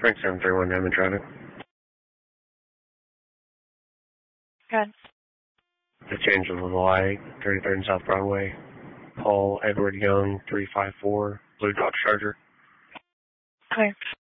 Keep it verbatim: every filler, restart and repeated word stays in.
Frank seven three one, Hammond traffic. Good. The change of the light, thirty-third and South Broadway. Paul Edward Young, three five four, Blue Dodge Charger. Clear.